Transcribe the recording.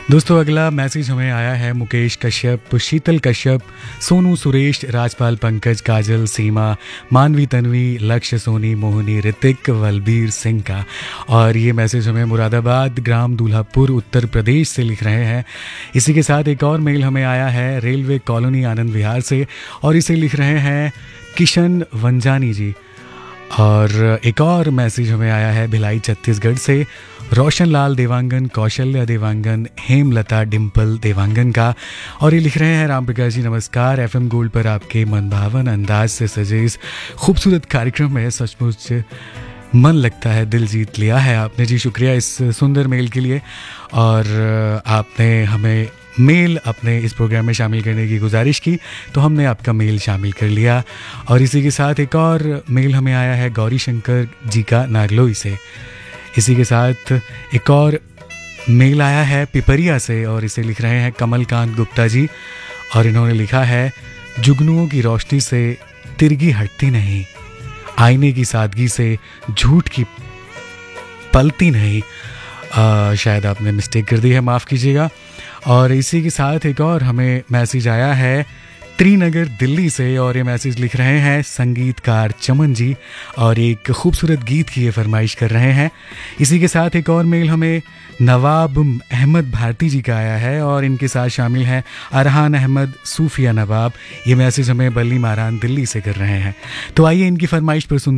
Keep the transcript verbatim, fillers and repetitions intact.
दोस्तों अगला मैसेज हमें आया है मुकेश कश्यप, शीतल कश्यप, सोनू सुरेश, राजपाल पंकज, काजल, सीमा, मानवी तन्वी, लक्ष्य सोनी, मोहिनी, ऋतिक, बलबीर सिंह का। और ये मैसेज हमें मुरादाबाद ग्राम दूल्हापुर उत्तर प्रदेश से लिख रहे हैं। इसी के साथ एक और मेल हमें आया है रेलवे कॉलोनी आनंद विहार से और इसे लिख रहे हैं किशन वंजानी जी। और एक और मैसेज हमें आया है भिलाई छत्तीसगढ़ से रोशन लाल देवांगन, कौशल्या देवांगन, हेमलता डिम्पल देवांगन का। और ये लिख रहे हैं राम प्रकाश जी नमस्कार, एफएम गोल्ड पर आपके मनभावन अंदाज से सजे इस खूबसूरत कार्यक्रम में सचमुच मन लगता है, दिल जीत लिया है आपने जी। शुक्रिया इस सुंदर मेल के लिए। और आपने हमें मेल अपने इस प्रोग्राम में शामिल करने की गुजारिश की तो हमने आपका मेल शामिल कर लिया। और इसी के साथ एक और मेल हमें आया है गौरी शंकर जी का नागलोई से। इसी के साथ एक और मेल आया है पिपरिया से और इसे लिख रहे हैं कमलकांत गुप्ता जी। और इन्होंने लिखा है जुगनुओं की रोशनी से तिरगी हटती नहीं, आईने की सादगी से झूठ की पलती नहीं। आ, शायद आपने मिस्टेक कर दी है, माफ़ कीजिएगा। और इसी के साथ एक और हमें मैसेज आया है त्रिनगर दिल्ली से और ये मैसेज लिख रहे हैं संगीतकार चमन जी और एक खूबसूरत गीत की ये फरमाइश कर रहे हैं। इसी के साथ एक और मेल हमें नवाब अहमद भारती जी का आया है और इनके साथ शामिल हैं अरहान अहमद, सूफिया नवाब। ये मैसेज हमें बल्ली मारान दिल्ली से कर रहे हैं। तो आइए इनकी फरमाइश पर सुन